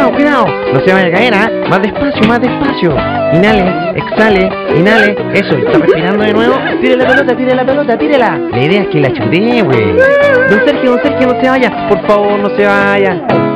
cuidado, cuidado. No se vaya a caer, ¿ah? Más despacio, más despacio. Inhale, exhale, inhale. Eso, está respirando de nuevo. Tire la pelota, tire la pelota, tírela. La idea es que la chutee, güey. Don Sergio, no se vaya. Por favor, no se vaya.